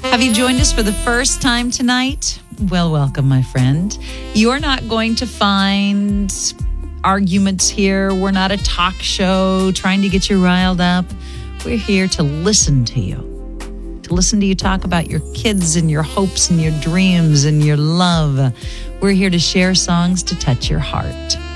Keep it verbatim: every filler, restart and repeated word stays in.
Have you joined us for the first time tonight? Well, welcome, my friend. You're not going to find arguments here. We're not a talk show trying to get you riled up. We're here to listen to you. To listen to you talk about your kids and your hopes and your dreams and your love. We're here to share songs to touch your heart.